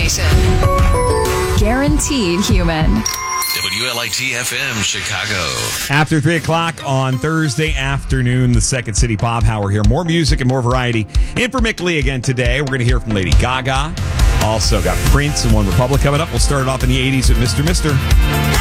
station. Guaranteed human. WLIT-FM, Chicago. After 3 o'clock on Thursday afternoon, the Second City Pop Hour here. More music and more variety. In for Mick Lee again today. We're going to hear from Lady Gaga. Also got Prince and One Republic coming up. We'll start it off in the 80s with Mr.